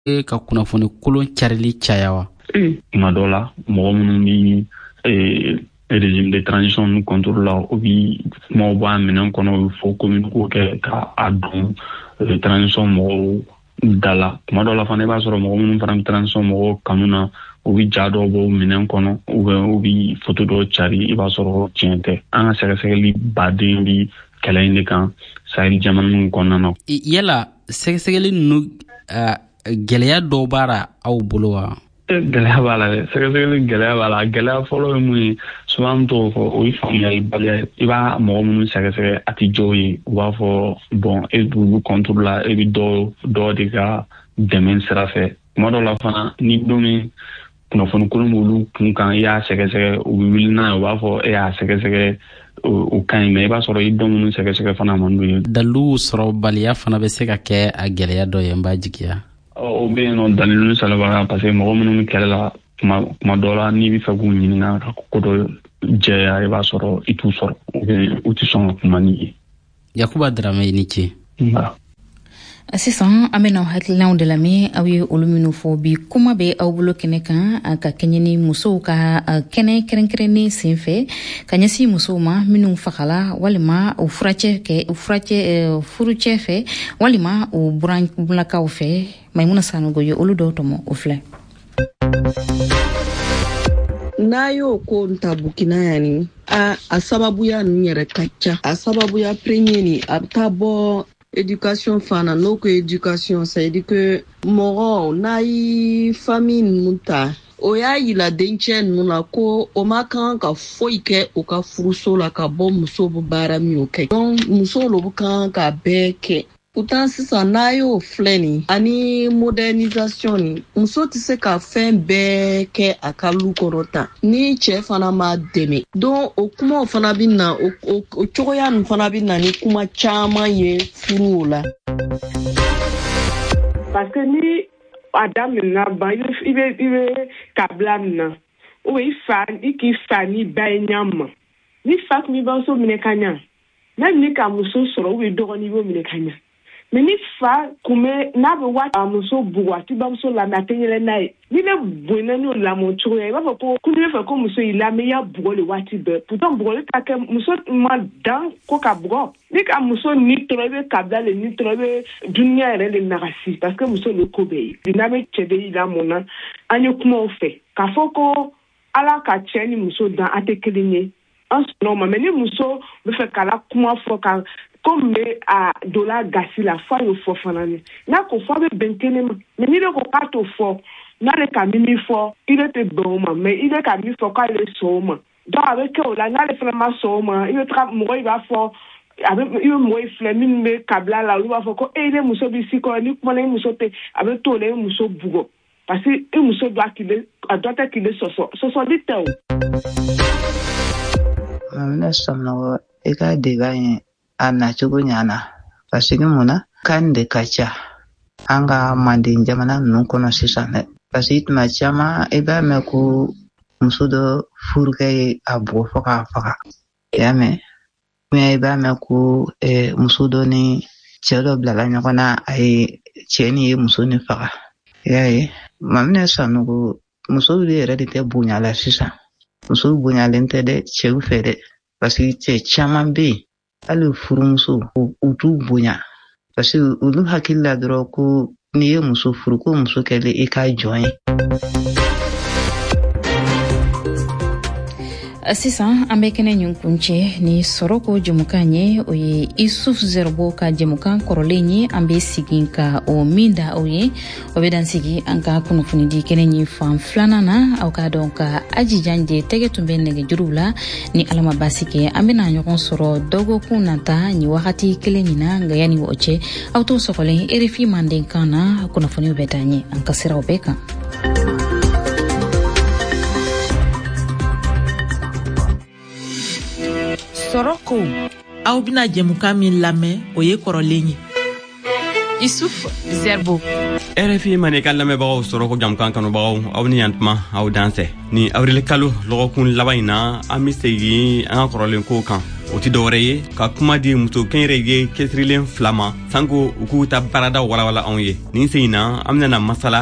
ka kunnafoni kolon carili cayawa. Kuma dɔ la mɔgɔ minnu bi régime de transition nu contrôle la o bi kumaw b'a minɛn kɔnɔ o fɔ commune ko kɛ ka a don transition mɔgɔw da la. Kuma dɔ la fana i b'a sɔrɔ mɔgɔ minnu fana transition mɔgɔw kanu na o bi ja dɔw bɔ minɛn kɔnɔ o bi photo dɔw cari i b'a sɔrɔ tiɲɛ tɛ. An ka sɛgɛsɛgɛli baden bi kɛlɛ in de kan Sahel jamana kɔnɔna na. Yala sɛgɛsɛgɛli ninnu gɛlɛya dɔw b'ara aw bolo wa? Gɛlɛya b'a la dɛ, sɛgɛsɛgɛli gɛlɛya b'a la. Gɛlɛya fɔlɔ ye mun ye souvent t'o fɔ o ye faamuyali baliya. I b'a mɔgɔ minnu sɛgɛsɛgɛ a tɛ jɔ ye u b'a fɔ bon e b'olu contrôle la e bɛ dɔ de ka dɛmɛ sira fɛ. Kuma dɔw la fana ni don min kunnafoni kolon b'olu kun kan i y'a sɛgɛsɛgɛ u bɛ wuli n'a ye u b'a fɔ e y'a sɛgɛsɛgɛ o ka ɲi mais i b'a sɔrɔ i dɔn minnu sɛgɛsɛgɛ fana man d'u ye. Dalilu sɔrɔ baliya fana bɛ se ka kɛ a gɛlɛya dɔ ye n b'a jigiya. O bɛ yen nɔ dalilu salabara parce que mɔgɔ minnu kɛlɛ la kuma dɔ la n'i bɛ fɛ k'u ɲininka ka ko dɔ jɛya i b'a sɔrɔ i t'u sɔrɔ u tɛ sɔn ka kuma n'i ye. Yakuba Darame i ni ce. Sisan an bɛna hakilinaw de lamɛn aw ye olu minnu fɔ bi kuma bɛ aw bolo kɛnɛ kan ka kɛɲɛ ni musow ka kɛnɛ kɛrɛnkɛrɛnnen senfɛ ka ɲɛsin musow ma minnu fagala walima u furucɛ fɛ walima u buranlakaw fɛ Maimuna Sanogo ye olu dɔw tɔmɔ o filɛ. N'a y'o ko ta Burkina yani a sababuya ninnu yɛrɛ ka ca. A sababuya premier ni a bɛ taa bɔ éducation fana n'o ko éducation ça veut dire que mɔgɔ n'a ye famille ninnu ta o y'a yira dencɛ ninnu na ko o ma kan ka foyi kɛ o ka furuso la ka bɔ muso bɛ baara min o kɛ donc muso lo kan ka bɛɛ kɛ. Pourtant sisan n'a y'o filɛ nin ani modernisation ni muso tɛ se ka fɛn bɛɛ kɛ a ka lu kɔrɔ tan ni cɛ fana ma dɛmɛ donc o kumaw fana bɛ na o cogoya ninnu fana bɛ na ni kuma caman ye furu o la. Parce que ni a daminɛna ban i bɛ kabila min na ou i k'i fa ni ba ye ɲa ma ni fa tun b'i bamuso minɛ ka ɲa même ni ka muso sɔrɔ ou dɔgɔnin b'o minɛ ka ɲa. Mais ni fa kun bɛ n'a bɛ waati a muso bugɔ a tɛ bamuso lamɛn a tɛ yɛlɛ n'a ye ni ne bonya n'o lamɔ cogoya i b'a fɔ ko ne fɛ ko muso y'i lamɛn i y'a bugɔ le waati bɛɛ pourtant bugɔli ka kɛ muso ma dan ko ka bugɔ ni ka muso ni tɔrɔ i bɛ kabila le ni tɔrɔ i bɛ duniya yɛrɛ le nagasi parce que muso le ko bɛɛ ye n'a bɛ cɛ de y'i lamɔ na an ye kumaw fɛ k'a fɔ ko ala ka cɛ ni muso dan a tɛ kelen ye an sɔnna o ma mais ni muso bɛ fɛ k'ala kuma fɔ ka comme a dola gasi la fa yo fɔ fana ni n'a ko fɔ bɛ bɛn kelen ma mais ni ne ko k'a to fɔ n'ale ka min fɔ ile tɛ bɛn o ma mais ile ka min fɔ k'ale sɔn o ma donc a bɛ kɛ o la n'ale fana ma sɔn o ma i bɛ taga mɔgɔ i b'a fɔ i bɛ mɔgɔ filɛ minnu bɛ kabila la olu b'a fɔ ko ne muso bɛ si kɔrɔ ni kumana i muso tɛ a bɛ to o la i muso bugɔ parce que i muso doit tɛ k'i le sɔsɔli tɛ o. Ne sɔnna i ka deba ye a nacogo ɲana parce que mun na kan de ka ca an ka Manden jamana ninnu kɔnɔ sisan dɛ parce que tuma caman i b'a mɛn ko muso dɔ furukɛ ye a bugɔ fɔ k'a faga i y'a mɛn mais i b'a mɛn ko muso dɔ ni cɛ dɔ bilala ɲɔgɔn na a ye cɛ ni ye muso ni faga i y'a ye Maminɛ Sanogo muso yɛrɛ de tɛ bonya la sisan muso bonyalen tɛ dɛ cɛw fɛ dɛ parce que cɛ caman bɛ yen hali furumuso u t'u bonya parce que olu hakili la dɔrɔn ko n'i ye muso furu ko muso kɛlen i ka jɔn ye. Sisan an bɛ kɛnɛ ɲin kuncɛ ni sɔrɔ ko jɛmukan ye o ye Isuf Zerbo ka jɛmukan kɔrɔlen ye an bɛ sigi ka o min da aw ye o bɛ dan sigi an ka kunnafoni di kɛnɛ ɲin fan filanan na aw ka dɔn ka Aji Janje tɛgɛ tun bɛ nɛgɛjuruw la ni Ala ma basi kɛ an bɛna ɲɔgɔn sɔrɔ dɔgɔkun nata ni wagati kelen in na nka yanni o cɛ aw t'o sɔgɔlen RFI Manden kan na kunnafoniw bɛ taa ɲɛ an ka siraw bɛɛ kan. Soroko aw bina jɛmukan min lamɛn o ye kɔrɔlen ye Isuf Zerbo RFI Manden ka lamɛnbagaw Soroko jɛmukan kanubagaw aw ni yantuma aw dansɛ ni avril kalo lɔgɔkun laban in na an bɛ segin an ka kɔrɔlen ko kan o ti dɔwɛrɛ ye ka kuma di muso kɛnyɛrɛye cɛsirilen 2 ma sanko u k'u ta baarada walawala anw ye nin sen in na an bɛna masala